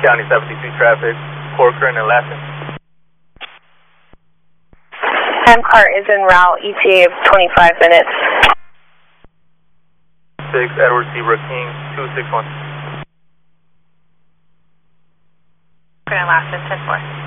County 72 traffic, Corcoran and Lassen. M-Car is en route, ETA of 25 minutes. 6 Edward Zebra King 261. Corcoran and Lassen, 10-4.